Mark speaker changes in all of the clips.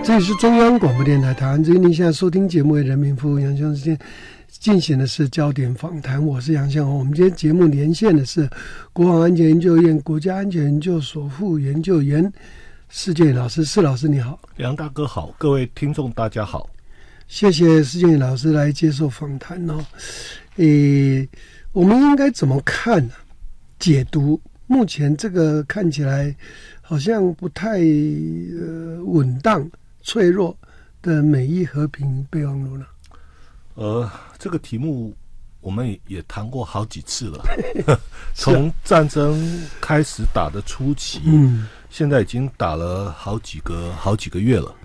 Speaker 1: 这里是中央广播电台台湾之音，您现在收听节目为人民服务，杨兄之间进行的是焦点访谈，我是杨向红。我们今天节目连线的是国防安全研究院国家安全研究所副研究员施建宇老师。施老师你好。
Speaker 2: 杨大哥好，各位听众大家好。
Speaker 1: 谢谢施建宇老师来接受访谈哦。我们应该怎么看呢？解读目前这个看起来好像不太稳当、脆弱的美伊和平备忘录呢？
Speaker 2: 这个题目我们也谈过好几次了。从战争开始打的初期，现在已经打了好几个月了。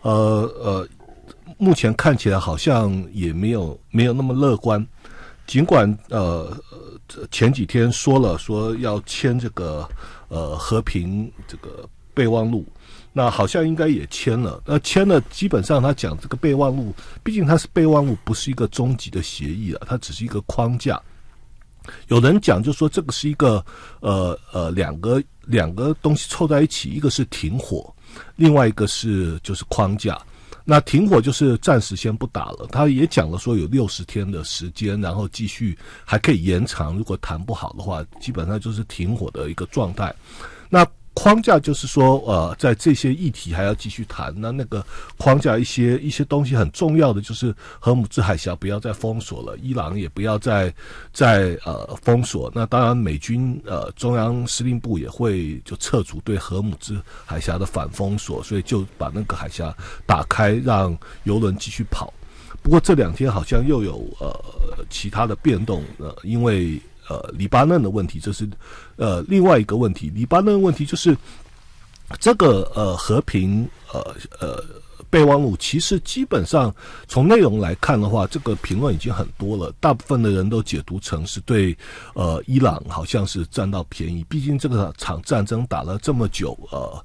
Speaker 2: 目前看起来好像也没有那么乐观。尽管前几天说要签这个和平这个备忘录，那好像应该也签了。那签了，基本上他讲这个备忘录，毕竟它是备忘录，不是一个终极的协议了，它只是一个框架。有人讲就说这个是一个两个东西凑在一起，一个是停火，另外一个就是框架。那停火就是暂时先不打了，他也讲了说有60天的时间，然后继续还可以延长，如果谈不好的话，基本上就是停火的一个状态。那框架就是说在这些议题还要继续谈。那个框架一些东西很重要的就是荷姆兹海峡不要再封锁了，伊朗也不要再封锁。那当然美军中央司令部也会就撤除对荷姆兹海峡的反封锁，所以就把那个海峡打开，让油轮继续跑。不过这2天好像又有其他的变动，因为黎巴嫩的问题，这是另外一个问题。黎巴嫩的问题就是这个和平备忘录，其实基本上从内容来看的话，这个评论已经很多了，大部分的人都解读成是对伊朗好像是占到便宜，毕竟这个场战争打了这么久，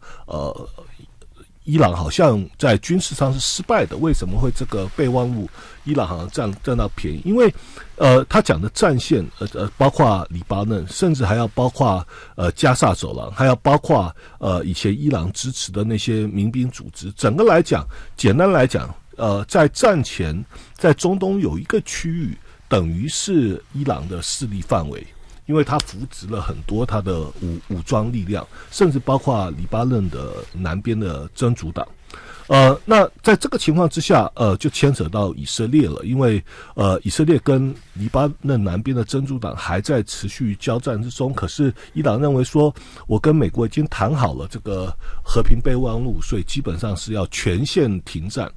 Speaker 2: 伊朗好像在军事上是失败的，为什么会这个备忘录伊朗好像占到便宜？因为他讲的战线包括黎巴嫩，甚至还要包括加萨走廊，还要包括以前伊朗支持的那些民兵组织。整个来讲，简单来讲，在战前在中东有一个区域等于是伊朗的势力范围。因为他扶植了很多他的武装力量，甚至包括黎巴嫩的南边的真主党。那在这个情况之下，就牵扯到以色列了，因为以色列跟黎巴嫩南边的真主党还在持续交战之中。可是伊朗认为说，我跟美国已经谈好了这个和平备忘录，所以基本上是要全线停战。